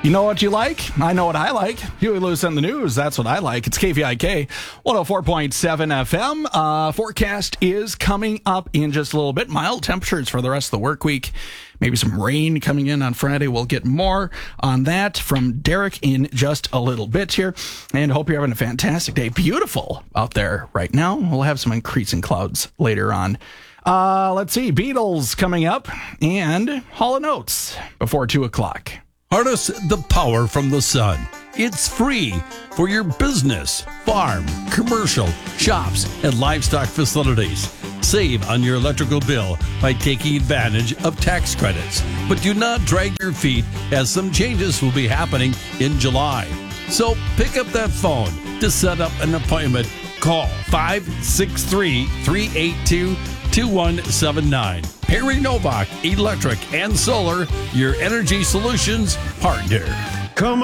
You know what you like? I know what I like. Huey Lewis and the News. That's what I like. It's KVIK 104.7 FM. Forecast is coming up in just a little bit. Mild temperatures for the rest of the work week. Maybe some rain coming in on Friday. We'll get more on that from Derek in just a little bit here. And hope you're having a fantastic day. Beautiful out there right now. We'll have some increasing clouds later on. Let's see. Beatles coming up and Hall & Oates before 2 o'clock. Harness the power from the sun. It's free for your business, farm, commercial, shops, and livestock facilities. Save on your electrical bill by taking advantage of tax credits. But do not drag your feet, as some changes will be happening in July. So pick up that phone to set up an appointment. Call 563-382-2179. Perry Novak Electric and Solar, your energy solutions partner. Come